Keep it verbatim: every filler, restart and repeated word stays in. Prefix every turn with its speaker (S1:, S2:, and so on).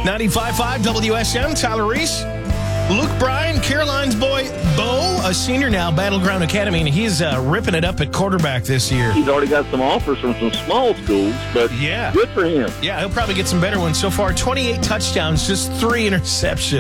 S1: ninety-five point five W S M, Tyler Reese. Luke Bryan, Caroline's boy, Bo, a senior now, Battleground Academy, and he's uh, ripping it up at quarterback this year.
S2: He's already got some offers from some small schools, but
S1: yeah,
S2: good for him.
S1: Yeah, he'll probably get some better ones. So far, twenty-eight touchdowns, just three interceptions.